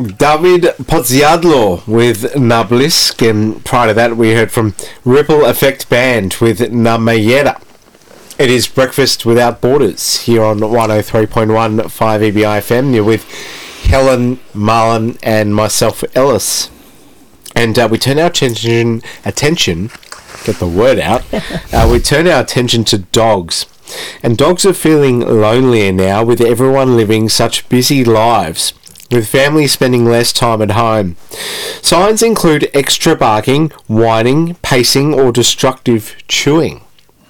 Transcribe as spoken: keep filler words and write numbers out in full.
David Pozziadlo with Nablisk, and prior to that we heard from Ripple Effect Band with Namayera. It is Breakfast Without Borders here on one oh three point one five E B I F M. You're with Helen, Marlon and myself, Ellis. And uh, we turn our attention, attention, get the word out, uh, we turn our attention to dogs. And dogs are feeling lonelier now with everyone living such busy lives, with families spending less time at home. Signs include extra barking, whining, pacing or destructive chewing.